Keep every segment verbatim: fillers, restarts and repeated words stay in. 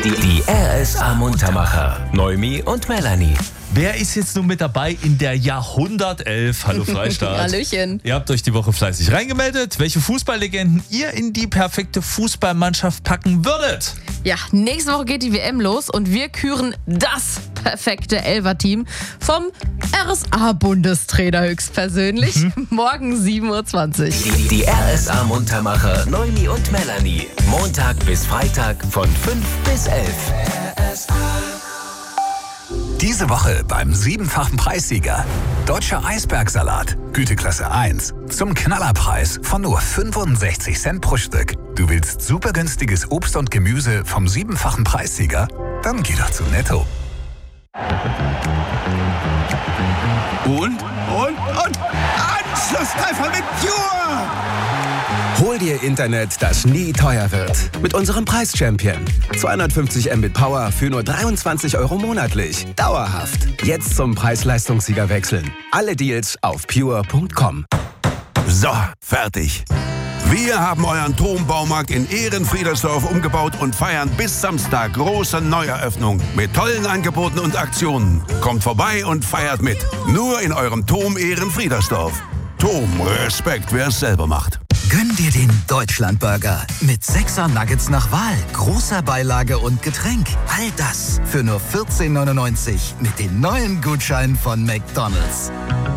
Die, die R S A Muntermacher. Noemi und Melanie. Wer ist jetzt nun mit dabei in der Jahrhundertelf? Hallo Freistaat. Hallöchen. Ihr habt euch die Woche fleißig reingemeldet, welche Fußballlegenden ihr in die perfekte Fußballmannschaft packen würdet. Ja, nächste Woche geht die W M los und wir küren das perfekte Elfer-Team vom R S A-Bundestrainer höchstpersönlich. Mhm. Morgen sieben Uhr zwanzig. Die, die R S A Muntermacher Noemi und Melanie. Montag bis Freitag von fünf bis elf. R S A. Diese Woche beim siebenfachen Preissieger. Deutscher Eisbergsalat, Güteklasse eins. Zum Knallerpreis von nur fünfundsechzig Cent pro Stück. Du willst super günstiges Obst und Gemüse vom siebenfachen Preissieger? Dann geh doch zu Netto. Und, und, und, Anschlusstreffer mit Pure! Hol dir Internet, das nie teuer wird. Mit unserem Preis-Champion. zweihundertfünfzig Mbit Power für nur dreiundzwanzig Euro monatlich. Dauerhaft. Jetzt zum Preis-Leistungssieger wechseln. Alle Deals auf pure punkt com. So, fertig. Wir haben euren Turmbaumarkt in Ehrenfriedersdorf umgebaut und feiern bis Samstag große Neueröffnung mit tollen Angeboten und Aktionen. Kommt vorbei und feiert mit. Nur in eurem Turm Ehrenfriedersdorf. Turm, Respekt, wer es selber macht. Gönn dir den Deutschlandburger mit sechser Nuggets nach Wahl, großer Beilage und Getränk. All das für nur vierzehn neunundneunzig mit den neuen Gutscheinen von McDonald's.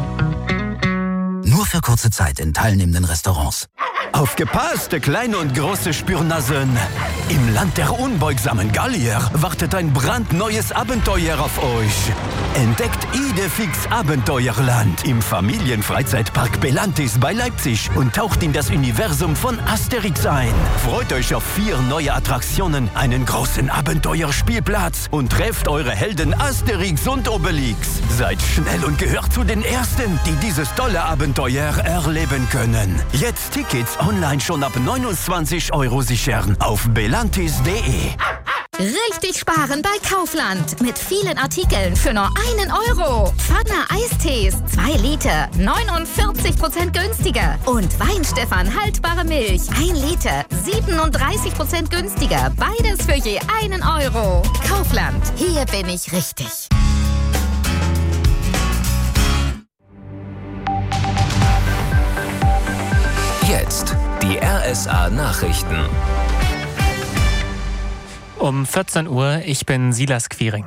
Nur für kurze Zeit in teilnehmenden Restaurants. Aufgepasst, kleine und große Spürnasen. Im Land der unbeugsamen Gallier wartet ein brandneues Abenteuer auf euch. Entdeckt Idefix Abenteuerland im Familienfreizeitpark Belantis bei Leipzig und taucht in das Universum von Asterix ein. Freut euch auf vier neue Attraktionen, einen großen Abenteuerspielplatz und trefft eure Helden Asterix und Obelix. Seid schnell und gehört zu den Ersten, die dieses tolle Abenteuer erleben können. Jetzt Tickets online schon ab neunundzwanzig Euro sichern auf belantis punkt de. Richtig sparen bei Kaufland. Mit vielen Artikeln für nur einen Euro. Pfanne Eistees, zwei Liter, neunundvierzig Prozent günstiger. Und Weinstefan haltbare Milch, ein Liter, siebenunddreißig Prozent günstiger. Beides für je einen Euro. Kaufland, hier bin ich richtig. Jetzt die R S A Nachrichten. Um vierzehn Uhr, ich bin Silas Quiring.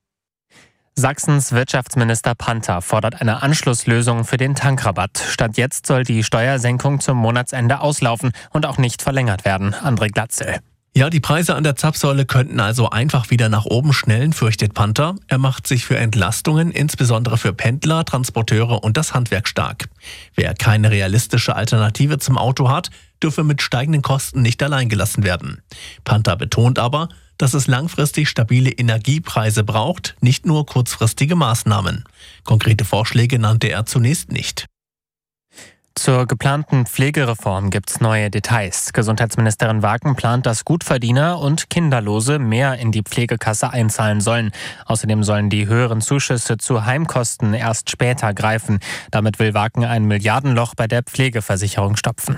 Sachsens Wirtschaftsminister Panther fordert eine Anschlusslösung für den Tankrabatt. Stand jetzt soll die Steuersenkung zum Monatsende auslaufen und auch nicht verlängert werden. André Glatzel. Ja, die Preise an der Zapfsäule könnten also einfach wieder nach oben schnellen, fürchtet Panther. Er macht sich für Entlastungen, insbesondere für Pendler, Transporteure und das Handwerk stark. Wer keine realistische Alternative zum Auto hat, dürfe mit steigenden Kosten nicht allein gelassen werden. Panther betont aber, dass es langfristig stabile Energiepreise braucht, nicht nur kurzfristige Maßnahmen. Konkrete Vorschläge nannte er zunächst nicht. Zur geplanten Pflegereform gibt's neue Details. Gesundheitsministerin Waken plant, dass Gutverdiener und Kinderlose mehr in die Pflegekasse einzahlen sollen. Außerdem sollen die höheren Zuschüsse zu Heimkosten erst später greifen. Damit will Waken ein Milliardenloch bei der Pflegeversicherung stopfen.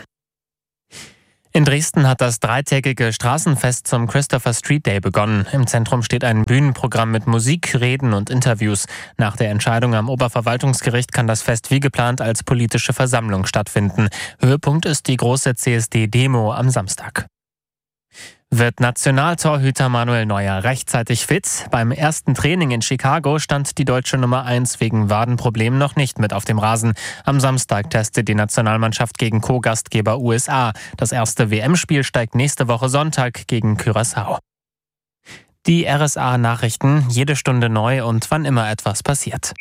In Dresden hat das dreitägige Straßenfest zum Christopher Street Day begonnen. Im Zentrum steht ein Bühnenprogramm mit Musik, Reden und Interviews. Nach der Entscheidung am Oberverwaltungsgericht kann das Fest wie geplant als politische Versammlung stattfinden. Höhepunkt ist die große C S D-Demo am Samstag. Wird Nationaltorhüter Manuel Neuer rechtzeitig fit? Beim ersten Training in Chicago stand die deutsche Nummer eins wegen Wadenproblemen noch nicht mit auf dem Rasen. Am Samstag testet die Nationalmannschaft gegen Co-Gastgeber U S A. Das erste W M-Spiel steigt nächste Woche Sonntag gegen Curaçao. Die R S A-Nachrichten, jede Stunde neu und wann immer etwas passiert.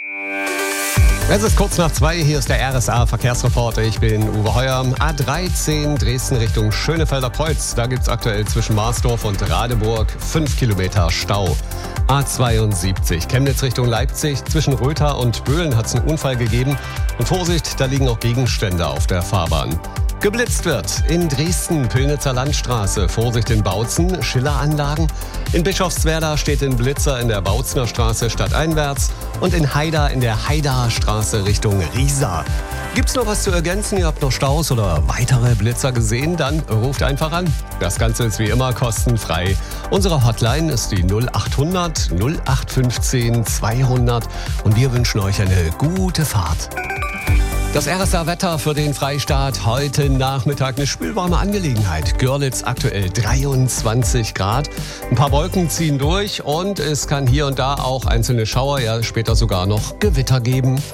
Es ist kurz nach zwei, hier ist der R S A-Verkehrsreporter. Ich bin Uwe Heuer. A dreizehn Dresden Richtung Schönefelder Kreuz. Da gibt es aktuell zwischen Marsdorf und Radeburg fünf Kilometer Stau. A zweiundsiebzig Chemnitz Richtung Leipzig. Zwischen Rötha und Böhlen hat es einen Unfall gegeben. Und Vorsicht, da liegen auch Gegenstände auf der Fahrbahn. Geblitzt wird in Dresden, Pillnitzer Landstraße. Vorsicht in Bautzen, Schilleranlagen. In Bischofswerda steht ein Blitzer in der Bautzner Straße stadteinwärts und in Haida in der Haidaer Straße Richtung Riesa. Gibt's noch was zu ergänzen? Ihr habt noch Staus oder weitere Blitzer gesehen? Dann ruft einfach an. Das Ganze ist wie immer kostenfrei. Unsere Hotline ist die null acht hundert null acht fünfzehn zweihundert und wir wünschen euch eine gute Fahrt. Das R S A-Wetter für den Freistaat heute Nachmittag eine spülwarme Angelegenheit. Görlitz aktuell dreiundzwanzig Grad. Ein paar Wolken ziehen durch und es kann hier und da auch einzelne Schauer, ja später sogar noch Gewitter geben.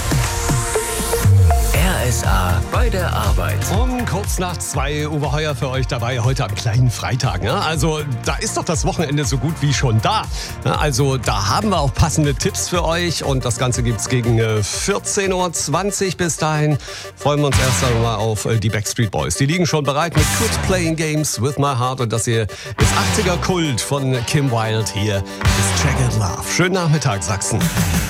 R S A bei der Arbeit. Um kurz nach zwei Uwe Heuer für euch dabei, heute am kleinen Freitag. Ne? Also da ist doch das Wochenende so gut wie schon da. Ne? Also da haben wir auch passende Tipps für euch und das Ganze gibt's gegen äh, vierzehn Uhr zwanzig. Bis dahin freuen wir uns erst einmal auf äh, die Backstreet Boys. Die liegen schon bereit mit Quit Playing Games with My Heart und das hier ist achtziger Kult von Kim Wilde. Hier ist Jagged Love. Schönen Nachmittag, Sachsen.